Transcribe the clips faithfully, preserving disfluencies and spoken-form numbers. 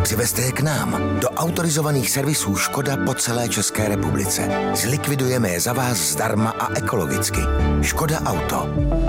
Přivezte je k nám do autorizovaných servisů Škoda po celé České republice. Zlikvidujeme je za vás zdarma a ekologicky. Škoda Auto.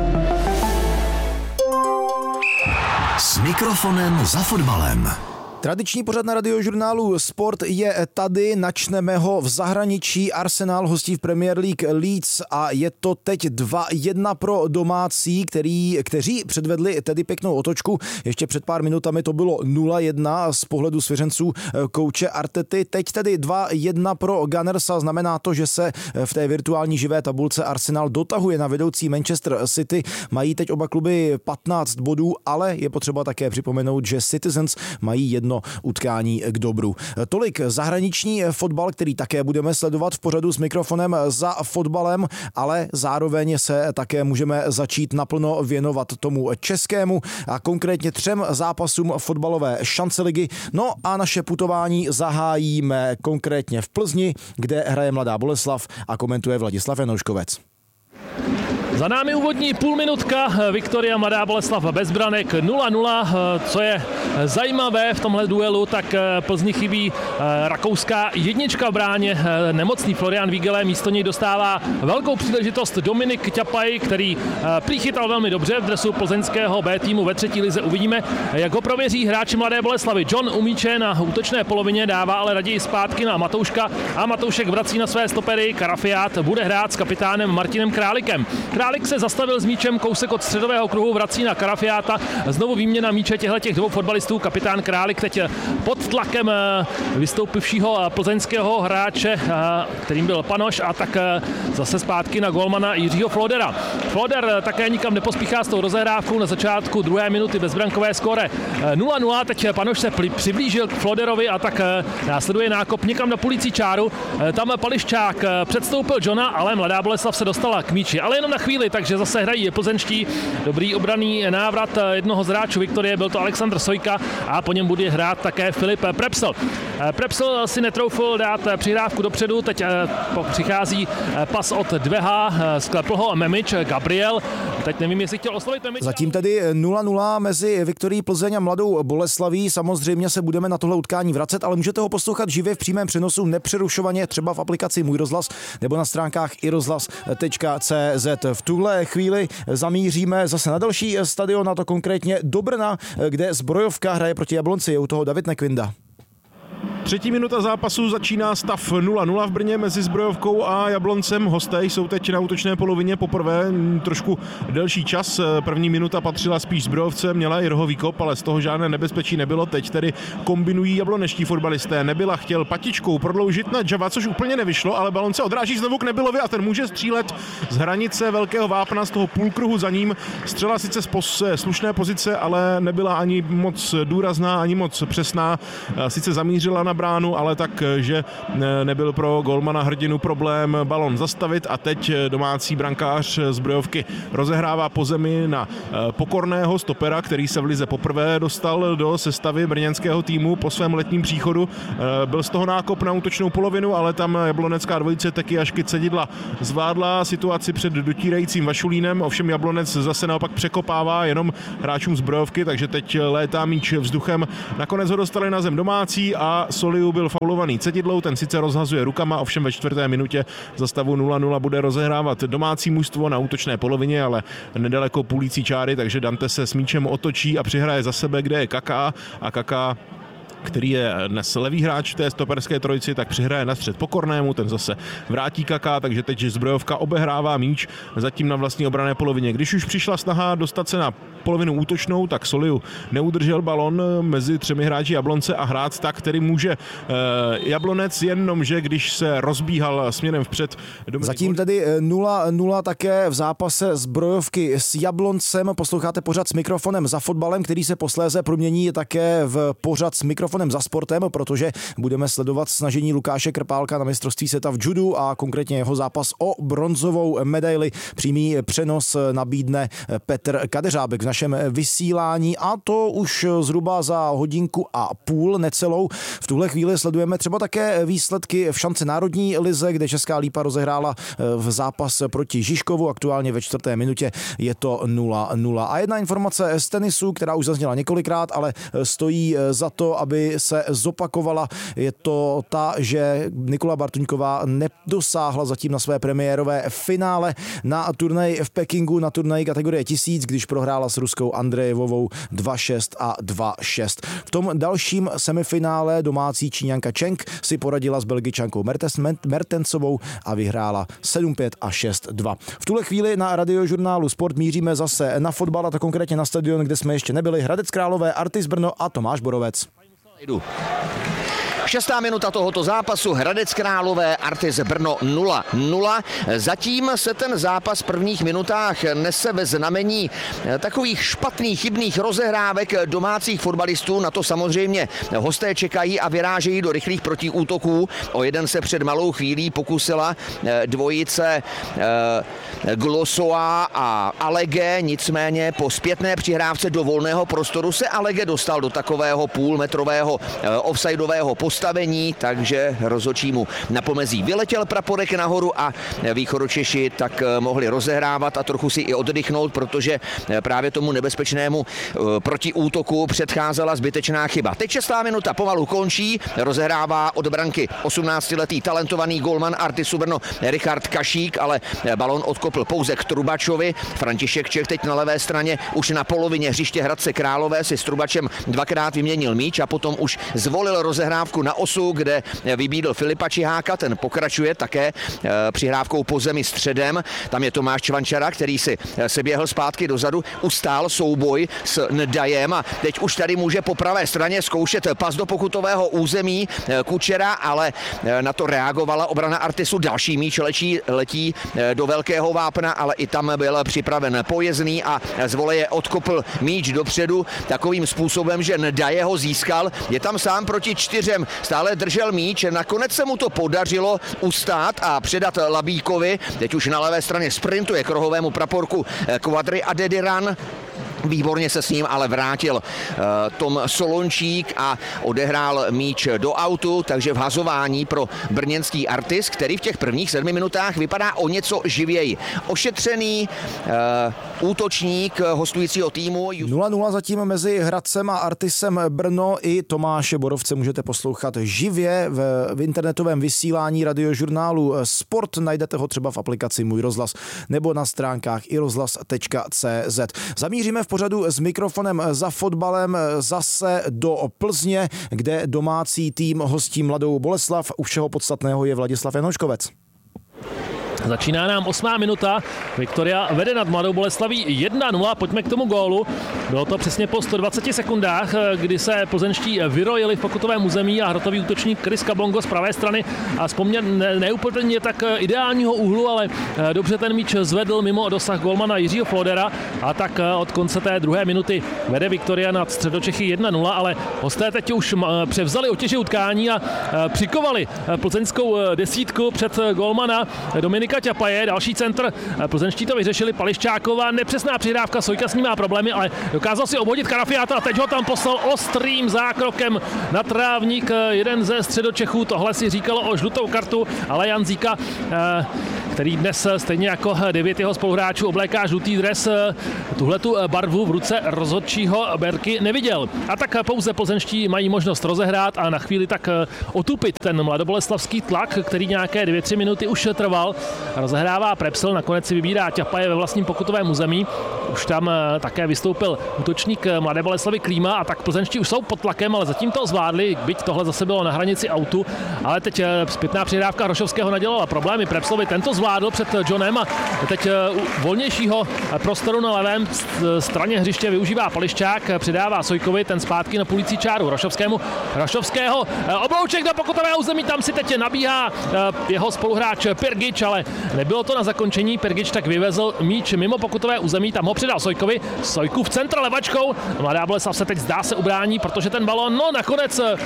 S mikrofonem za fotbalem. Tradiční pořad na Radiožurnálu Sport je tady, načneme ho v zahraničí. Arsenal hostí v Premier League Leeds a je to teď dva jedna pro domácí, který, kteří předvedli tedy pěknou otočku. Ještě před pár minutami to bylo nula jedna z pohledu svěřenců kouče Artety. Teď tedy dva jedna pro Gunners a znamená to, že se v té virtuální živé tabulce Arsenal dotahuje na vedoucí Manchester City. Mají teď oba kluby patnáct bodů, ale je potřeba také připomenout, že Citizens mají jedno utkání k dobru. Tolik zahraniční fotbal, který také budeme sledovat v pořadu s mikrofonem za fotbalem, ale zároveň se také můžeme začít naplno věnovat tomu českému a konkrétně třem zápasům fotbalové šanceligy. No a naše putování zahájíme konkrétně v Plzni, kde hraje Mladá Boleslav a komentuje Vladislav Janouškovec. Za námi úvodní půlminutka, Viktoria Mladá Boleslav bez branek nula nula. Co je zajímavé v tomhle duelu, tak Plzni chybí rakouská jednička v bráně. Nemocný Florian Vigele, místo něj dostává velkou příležitost Dominik Ťapaj, který přichytal velmi dobře v dresu plzeňského B týmu ve třetí lize. Uvidíme, jak ho prověří hráči Mladé Boleslavy. John u míče na útočné polovině, dává ale raději zpátky na Matouška a Matoušek vrací na své stopery. Karafiát bude hrát s kapitánem Martinem Králikem. Králik se zastavil s míčem kousek od středového kruhu, vrací na Karafiáta. Znovu výměna míče těchto dvou fotbalistů. Kapitán Králik teď pod tlakem vystoupivšího plzeňského hráče, kterým byl Panoš, a tak zase zpátky na golmana Jiřího Flodera. Floder také nikam nepospíchá s tou rozehrávkou na začátku druhé minuty bezbrankové skóre nula nula. Teď Panoš se přiblížil k Floderovi a tak následuje nákop někam na půlící čáru. Tam Pališčák předstoupil Johna, ale Mladá Boleslav se dostala k míči, ale jenom na chvíli, takže zase hrají plzeňští. Dobrý obranný návrat jednoho z hráčů Viktorie, byl to Alexandr Sojka a po něm bude hrát také Filip Prepsl. Prepsl si netroufl dát přihrávku dopředu, teď přichází pas od Dveha, sklepl ho Memič, Gabriel. Teď nevím, jestli chtěl oslovit Memič. Zatím tedy nula nula mezi Viktorií Plzeň a Mladou Boleslaví. Samozřejmě se budeme na tohle utkání vracet, ale můžete ho poslouchat živě v přímém přenosu nepřerušovaně, třeba v aplikaci Můj rozhlas nebo na stránkách i rozhlas tečka cé zet. V tuhle chvíli zamíříme zase na další stadion, na to konkrétně do Brna, kde Zbrojovka hraje proti Jablonci. Je u toho David Nekvinda. Třetí minuta zápasu, začíná stav nula nula v Brně mezi Zbrojovkou a Jabloncem. Hosté jsou teď na útočné polovině poprvé trošku delší čas. První minuta patřila spíš Zbrojovce, měla i rohový kop, ale z toho žádné nebezpečí nebylo. Teď tedy kombinují jablonečtí fotbalisté. Nebyla chtěl patičkou prodloužit na Java, což úplně nevyšlo, ale balon se odráží znovu k Nebylovi a ten může střílet z hranice velkého vápna, z toho půlkruhu za ním. Střela sice z pos, slušné pozice, ale nebyla ani moc důrazná, ani moc přesná. Sice zamířila na bránu, ale tak, že nebyl pro golmana Hrdinu problém balon zastavit a teď domácí brankář Zbrojovky rozehrává po zemi na Pokorného stopera, který se v lize poprvé dostal do sestavy brněnského týmu po svém letním příchodu. Byl z toho nákop na útočnou polovinu, ale tam jablonecká dvojice Teky a Šky Cedidla zvládla situaci před dotírajícím Vašulínem, ovšem Jablonec zase naopak překopává jenom hráčům Zbrojovky, takže teď létá míč vzduchem. Nakonec ho dostali na zem domácí a Soliu byl faulovaný Cedidlou, ten sice rozhazuje rukama, ovšem ve čtvrté minutě za stavu nula nula bude rozehrávat domácí mužstvo na útočné polovině, ale nedaleko půlící čáry, takže Dante se s míčem otočí a přihraje za sebe, kde je Kaká a Kaká, který je dnes levý hráč v té stoperské trojici, tak přihraje na střed Pokornému, ten zase vrátí Kaká, takže teď Zbrojovka obehrává míč zatím na vlastní obranné polovině. Když už přišla snaha dostat se na polovinu útočnou, tak Soliu neudržel balon mezi třemi hráči Jablonce a hrát tak, který může eh, Jablonec, jenom že když se rozbíhal směrem vpřed. Dominik Zatím tedy nula nula také v zápase Zbrojovky s Jabloncem. Posloucháte pořad s mikrofonem za fotbalem, který se posléze promění také v pořad s mikrofonem za sportem, protože budeme sledovat snažení Lukáše Krpálka na mistrovství světa v judu a konkrétně jeho zápas o bronzovou medaili. Přímý přenos nabídne Petr Kadeřábek v našem vysílání a to už zhruba za hodinku a půl necelou. V tuhle chvíli sledujeme třeba také výsledky v šance národní lize, kde Česká Lípa rozehrála v zápas proti Žižkovu, aktuálně ve čtvrté minutě je to nula nula. A jedna informace z tenisu, která už zazněla několikrát, ale stojí za to, aby by se zopakovala. Je to ta, že Nikola Bartuňková nedosáhla zatím na své premiérové finále na turnaji v Pekingu, na turnaji kategorie tisíc, když prohrála s ruskou Andrejevovou dva šest a dva šest. V tom dalším semifinále domácí Číňanka Cheng si poradila s Belgičankou Mertensovou a vyhrála sedm pět a šest dva. V tuhle chvíli na Radiožurnálu Sport míříme zase na fotbal, a to konkrétně na stadion, kde jsme ještě nebyli. Hradec Králové, Artis Brno a Tomáš Borovec. Šestá minuta tohoto zápasu, Hradec Králové, Artis Brno nula nula. Zatím se ten zápas v prvních minutách nese ve znamení takových špatných, chybných rozehrávek domácích fotbalistů. Na to samozřejmě hosté čekají a vyrážejí do rychlých protiútoků. O jeden se před malou chvílí pokusila dvojice Glosoa a Alege, nicméně po zpětné přihrávce do volného prostoru se Alege dostal do takového půlmetrového offsideového postavení, takže rozhodčímu na pomezí vyletěl praporek nahoru a východočeši tak mohli rozehrávat a trochu si i oddychnout, protože právě tomu nebezpečnému protiútoku předcházela zbytečná chyba. Teď šestá minuta pomalu končí, rozehrává od branky osmnáctiletý talentovaný golman Artisu Brno Richard Kašík, ale balon odkopl pouze k Trubačovi. František Čech teď na levé straně už na polovině hřiště Hradce Králové si s Trubačem dvakrát vyměnil míč a potom už zvolil rozehrávku na osu, kde vybídl Filipa Čiháka, ten pokračuje také přihrávkou po zemi středem. Tam je Tomáš Čvančara, který si se běhl zpátky dozadu, ustál souboj s Ndajem a teď už tady může po pravé straně zkoušet pas do pokutového území Kučera, ale na to reagovala obrana Artisu. Další míč letí, letí do velkého vápna, ale i tam byl připraven Pojezdný a z voleje odkopl míč dopředu takovým způsobem, že Ndaje ho získal. Je tam sám proti čtyřem, stále držel míč, nakonec se mu to podařilo ustát a předat Labíkovi. Teď už na levé straně sprintuje k rohovému praporku Quadri a Dediran. Výborně se s ním ale vrátil uh, Tom Solončík a odehrál míč do autu, takže vhazování pro brněnský Artis, který v těch prvních sedmi minutách vypadá o něco živěji. Ošetřený uh, útočník hostujícího týmu. nula nula zatím mezi Hradcem a Artisem Brno. I Tomáše Borovce můžete poslouchat živě v, v internetovém vysílání Radiožurnálu Sport. Najdete ho třeba v aplikaci Můj rozhlas nebo na stránkách i rozhlas tečka cé zet. Zamíříme v pořadu s mikrofonem za fotbalem zase do Plzně, kde domácí tým hostí Mladou Boleslav. U všeho podstatného je Vladislav Janoškovec. Začíná nám osmá minuta. Viktoria vede nad Mladou Boleslaví jedna nula. Pojďme k tomu gólu. Bylo to přesně po sto dvaceti sekundách, kdy se plzeňští vyrojili v pokutovém území a hrotový útočník Chris Kabongo z pravé strany a vzpomněl ne, neúplně tak ideálního úhlu, ale dobře ten míč zvedl mimo dosah golmana Jiřího Flodera a tak od konce té druhé minuty vede Viktoria nad Středočechy jedna nula, ale hosté teď už převzali otěže utkání a přikovali plzeňskou desítku před golmana Dominika Ťapaje, další centr. Plzeňští to vyřešili, Pališčáková, nepřesná přihrávka, Sojka s ní má problémy, ale dokázal si obhodit Karafiáta a teď ho tam poslal ostrým zákrokem na trávník. Jeden ze Středočechů, tohle si říkalo o žlutou kartu, ale Jan Zíka, který dnes stejně jako devět jeho spoluhráčů obléká žlutý dres, tuhletu barvu v ruce rozhodčího Berky neviděl. A tak pouze plzeňští mají možnost rozehrát a na chvíli tak otupit ten mladoboleslavský tlak, který nějaké dvě tři minuty už trval. Rozehrává Prepsl, nakonec si vybírá Ťapaje ve vlastním pokutovém území. Už tam také vystoupil útočník Mladé Boleslavy Klíma a tak plzeňští už jsou pod tlakem, ale zatím to zvládli, byť tohle zase bylo na hranici autu, ale teď zpětná přihrávka Hrošovského nadělala problémy Prepslovi, tento zvládl před Johnem a teď volnějšího prostoru na levém straně hřiště využívá Pališčák, přidává Sojkovi, ten zpátky na půlící čáru Hrošovskému. Hrošovského oblouček do pokutového území, tam si teď nabíhá jeho spoluhráč Pirgič, ale nebylo to na zakončení. Pirgič tak vyvezl míč mimo pokutové území, tam ho přidal Sojkovi. Sojku v centra levačkou. Mladá Boleslav se teď zdá se ubrání, protože ten balón, no nakonec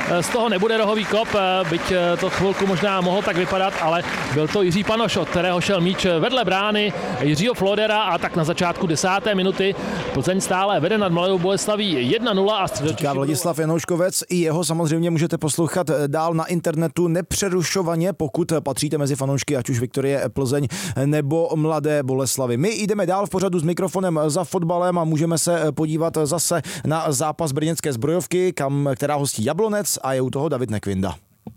z toho nebude rohový kop, byť to chvilku možná mohlo tak vypadat, ale byl to Jiří Panoš, od kterého šel míč vedle brány Jiřího Flodera a tak na začátku desáté minuty Plzeň stále vede nad Mladou Boleslaví jedna nula a říká Vladislav Janouškovec. I jeho samozřejmě můžete poslouchat dál na internetu nepřerušovaně, pokud patříte mezi fanoušky ať už Viktorie Plzeň nebo Mladé Boleslavy. My jdeme dál v pořadu s mikrofonem za fotbalem a můžeme se podívat zase na zápas brněnské Zbrojovky, kam, která hostí Jablonec a je u toho David Nekvinda.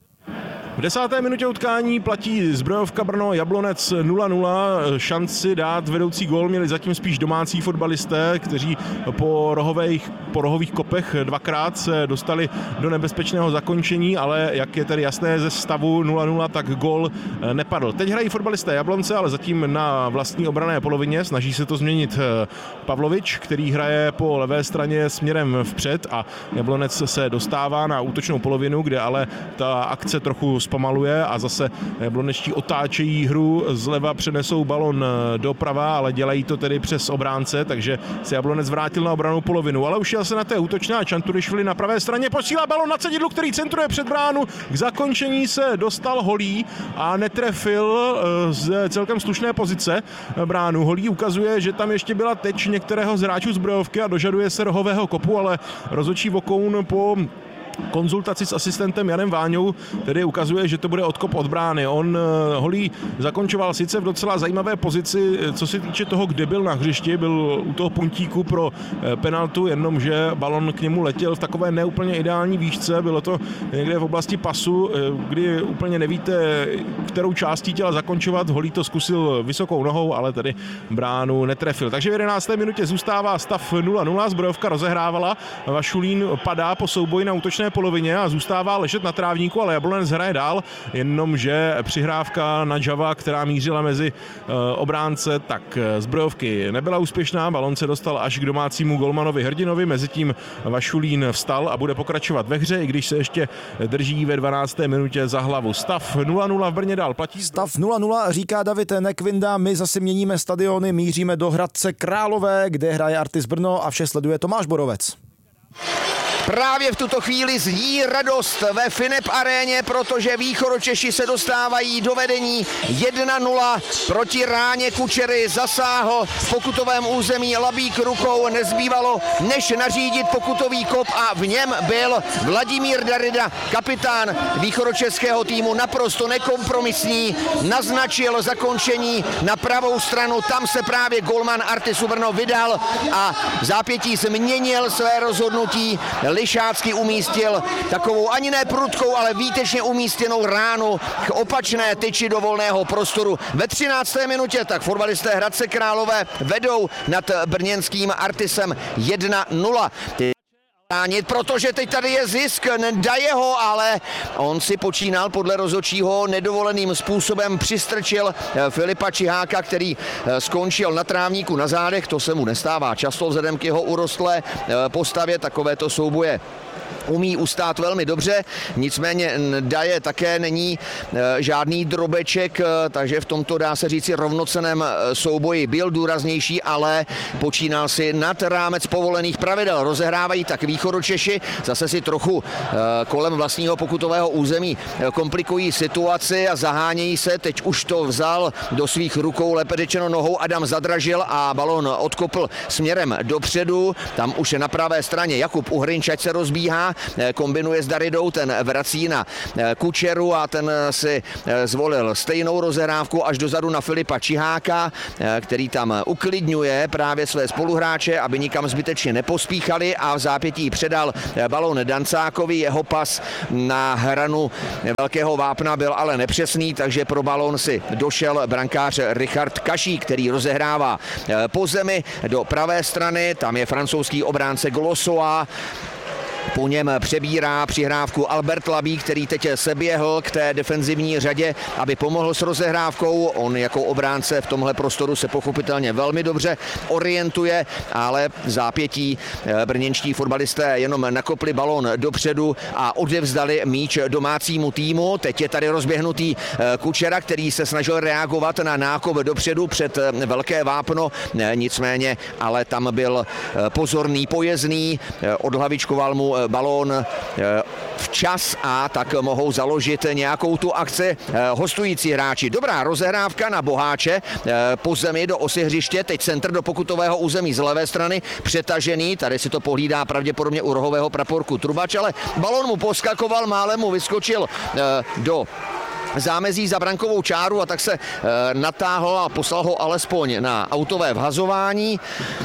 V desáté minutě utkání platí Zbrojovka Brno Jablonec nula nula. Šanci dát vedoucí gól měli zatím spíš domácí fotbalisté, kteří po rohových, po rohových kopech dvakrát se dostali do nebezpečného zakončení, ale jak je tedy jasné ze stavu nula nula, tak gól nepadl. Teď hrají fotbalisté Jablonce, ale zatím na vlastní obranné polovině. Snaží se to změnit Pavlovič, který hraje po levé straně směrem vpřed a Jablonec se dostává na útočnou polovinu, kde ale ta akce trochu zpomaluje a zase jablonečtí otáčejí hru, zleva přenesou balon doprava, ale dělají to tedy přes obránce, takže se Jablonec vrátil na obranou polovinu, ale už jel se na té útočné a Čanturišvili na pravé straně posílá balon na Cedidlu, který centruje před bránu, k zakončení se dostal Holý a netrefil z celkem slušné pozice bránu. Holý ukazuje, že tam ještě byla teč některého z hráčů Zbrojovky a dožaduje se rohového kopu, ale rozhodčí Vokoun po konzultaci s asistentem Janem Váňou tedy ukazuje, že to bude odkop od brány. On Holý zakončoval sice v docela zajímavé pozici, co se týče toho, kde byl na hřišti, byl u toho puntíku pro penaltu, jenomže balon k němu letěl v takové neúplně ideální výšce, bylo to někde v oblasti pasu, kdy úplně nevíte, kterou částí těla zakončovat. Holý to zkusil vysokou nohou, ale tedy bránu netrefil. Takže v jedenácté minutě zůstává stav nula nula, Zbrojovka rozehrávala, Vašulín padá po souboji na útočné polovině a zůstává ležet na trávníku, ale Jablonec hraje dál, jenomže přihrávka na Java, která mířila mezi uh, obránce, tak Zbrojovky nebyla úspěšná, balon se dostal až k domácímu golmanovi Hrdinovi, mezitím Vašulín vstal a bude pokračovat ve hře, i když se ještě drží ve dvanácté minutě za hlavu. Stav nula nula v Brně dál platí. Stav nula nula, říká David Nekvinda, my zase měníme stadiony, míříme do Hradce Králové, kde hraje Artis Brno a vše sleduje Tomáš Borovec. Právě v tuto chvíli zní radost ve Finep aréně, protože Východočeši se dostávají do vedení jedna nula. Proti ráně Kučery zasáhl v pokutovém území Labík rukou. Nezbývalo než nařídit pokutový kop a v něm byl Vladimír Darida, kapitán východočeského týmu, naprosto nekompromisní. Naznačil zakončení na pravou stranu, tam se právě golman Artisu Brno vydal a zápětí změnil své rozhodnutí. Lišácky umístil takovou ani ne prudkou, ale výtečně umístěnou ránu k opačné tyči do volného prostoru. Ve třinácté minutě tak fotbalisté Hradce Králové vedou nad brněnským Artisem jedna nula. Protože teď tady je zisk Dajeho, ale on si počínal podle rozhodčího nedovoleným způsobem, přistrčil Filipa Čiháka, který skončil na trávníku na zádech, to se mu nestává často vzhledem k jeho urostlé postavě, takovéto souboje umí ustát velmi dobře, nicméně Daje také není žádný drobeček, takže v tomto dá se říci rovnocenném souboji byl důraznější, ale počínal si nad rámec povolených pravidel. Rozehrávají tak Východočeši, zase si trochu kolem vlastního pokutového území komplikují situaci a zahánějí se, teď už to vzal do svých rukou, lépe řečeno nohou, Adam Zadražil a balon odkopl směrem dopředu, tam už je na pravé straně Jakub Uhrinčať se rozbíhá, kombinuje s Daridou, ten vrací na Kučeru a ten si zvolil stejnou rozehrávku až dozadu na Filipa Čiháka, který tam uklidňuje právě své spoluhráče, aby nikam zbytečně nepospíchali a v zápětí předal balon Dancákovi, jeho pas na hranu velkého vápna byl ale nepřesný, takže pro balon si došel brankář Richard Kašík, který rozehrává po zemi do pravé strany, tam je francouzský obránce Glossoa. Po něm přebírá přihrávku Albert Labík, který teď se běhl k té defenzivní řadě, aby pomohl s rozehrávkou. On jako obránce v tomhle prostoru se pochopitelně velmi dobře orientuje, ale v zápětí brněnští fotbalisté jenom nakopli balón dopředu a odevzdali míč domácímu týmu. Teď je tady rozběhnutý Kučera, který se snažil reagovat na nákop dopředu před velké vápno, nicméně ale tam byl pozorný, pojezdný, odhlavičkoval mu chytnou balón včas a tak mohou založit nějakou tu akci hostující hráči. Dobrá rozehrávka na Boháče po zemi do osy hřiště, teď centr do pokutového území z levé strany, přetažený, tady si to pohlídá pravděpodobně u rohového praporku Trubač, ale balón mu poskakoval, málem mu vyskočil do zámezí za brankovou čáru a tak se natáhl a poslal ho alespoň na autové vhazování.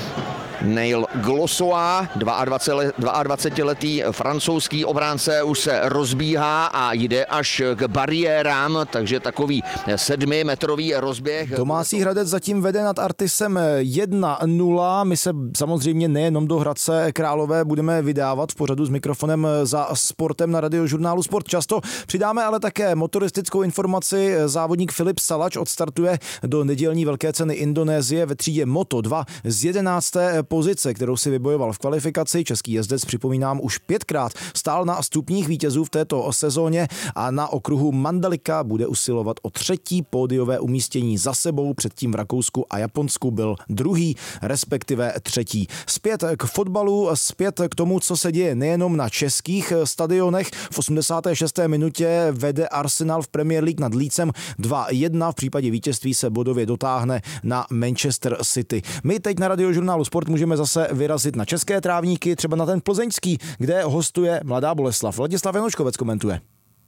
Neil Glossois, dvaadvacetiletý francouzský obránce, už se rozbíhá a jde až k bariérám, takže takový sedmimetrový rozběh. Domácí Hradec zatím vede nad Artisem jedna nula. My se samozřejmě nejenom do Hradce Králové budeme vydávat v pořadu s mikrofonem za sportem na Radiožurnálu Sport často. Přidáme ale také motoristickou informaci. Závodník Filip Salač odstartuje do nedělní velké ceny Indonésie ve třídě Moto dva z jedenácté pozice, kterou si vybojoval v kvalifikaci. Český jezdec, připomínám, už pětkrát stál na stupních vítězů v této sezóně a na okruhu Mandalika bude usilovat o třetí pódiové umístění za sebou. Předtím v Rakousku a Japonsku byl druhý, respektive třetí. Zpět k fotbalu, zpět k tomu, co se děje nejenom na českých stadionech. V osmdesáté šesté minutě vede Arsenal v Premier League nad Leedsem dva jedna. V případě vítězství se bodově dotáhne na Manchester City. My teď na Radiožurnálu Sport můžeme zase vyrazit na české trávníky, třeba na ten plzeňský, kde hostuje Mladá Boleslav. Vladislav Januškovec komentuje.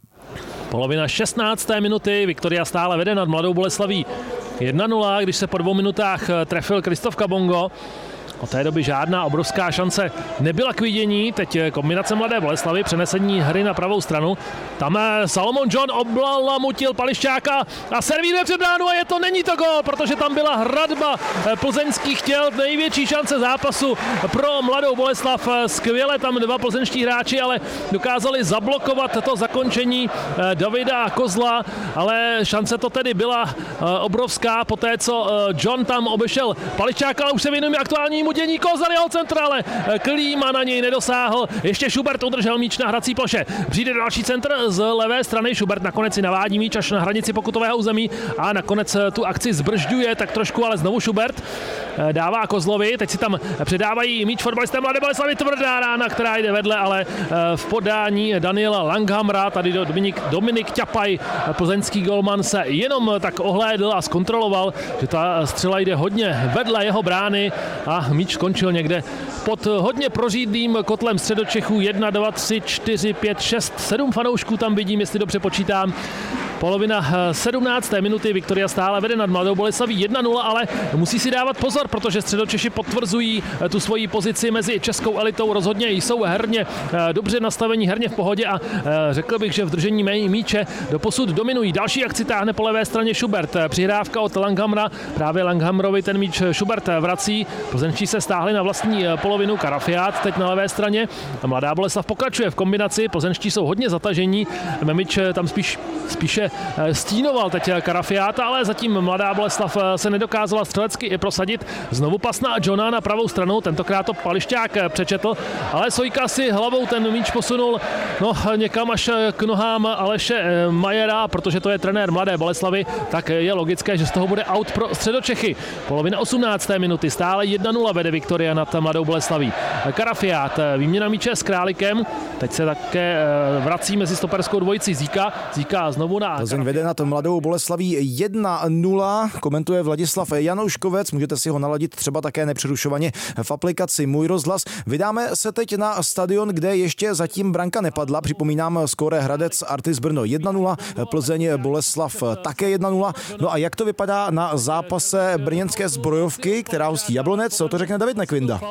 Polovina šestnácté minuty, Viktoria stále vede nad Mladou Boleslaví jedna nula, když se po dvou minutách trefil Kristof Kabongo. Od té doby žádná obrovská šance nebyla k vidění. Teď kombinace Mladé Boleslavy, přenesení hry na pravou stranu. Tam Salomon John oblalamutil Pališťáka a servíruje před bránu a je to, není to gól, protože tam byla hradba plzeňských těl. Největší šance zápasu pro Mladou Boleslav. Skvěle tam dva plzeňští hráči, ale dokázali zablokovat to zakončení Davida Kozla, ale šance to tedy byla obrovská. Poté, co John tam obešel Pališťáka, ale už se věnujeme aktuálnímu dění. Kozar jeho centr, ale Klíma na něj nedosáhl. Ještě Schubert udržel míč na hrací ploše. Přijde další centr z levé strany. Schubert nakonec si navádí míč až na hranici pokutového území a nakonec tu akci zbržďuje tak trošku, ale znovu Schubert dává Kozlovi. Teď si tam předávají míč fotbalisté Mladé Boleslavy. Tvrdá rána, která jde vedle, ale v podání Daniela Langhamra, tady Dominik, Dominik Ťapaj, plzeňský golman, se jenom tak ohlédl a zkontroloval, že ta střela jde hodně vedle jeho brány a míč skončil někde pod hodně prořídlým kotlem Středočechů. jedna, dva, tři, čtyři, pět, šest, sedm fanoušků tam vidím, jestli dobře počítám. Polovina sedmnácté minuty, Viktoria stále vede nad Mladou Boleslaví jedna nula, ale musí si dávat pozor, protože Středočeši potvrzují tu svoji pozici mezi českou elitou. Rozhodně jsou herně dobře nastavení, herně v pohodě a řekl bych, že v držení míče doposud dominují. Další akci táhne po levé straně Schubert. Přihrávka od Langhamra, právě Langhamrovi ten míč Schubert vrací. Plzeňští se stáhli na vlastní polovinu, Karafiát teď na levé straně. Mladá Boleslav pokračuje v kombinaci, plzeňští jsou hodně zatažení, Memič tam spíš, spíše stínoval teď Karafiáta, ale zatím Mladá Boleslav se nedokázala střelecky i prosadit. Znovu pas na Johna na pravou stranu, tentokrát to Pališťák přečetl, ale Sojka si hlavou ten míč posunul no, někam až k nohám Aleše Majera, protože to je trenér Mladé Boleslavy, tak je logické, že z toho bude out pro Středočechy. Polovina osmnácté minuty, stále jedna nula vede Viktoria nad Mladou Boleslaví. Karafiát, výměna míče s Králikem, teď se také vrací mezi stoperskou dvojici Zíka, Zíka znovu na Plzeň vede nad Mladou Boleslaví jedna nula, komentuje Vladislav Janouškovec, můžete si ho naladit třeba také nepřerušovaně v aplikaci Můj rozhlas. Vydáme se teď na stadion, kde ještě zatím branka nepadla, připomínám skóre Hradec Artis Brno jedna nula, Plzeň Boleslav také jedna nula. No a jak to vypadá na zápase brněnské Zbrojovky, která hostí Jablonec, co to řekne David Nekvinda.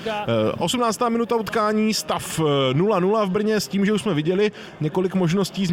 osmnáctá minuta utkání, stav nula nula v Brně s tím, že už jsme viděli několik možností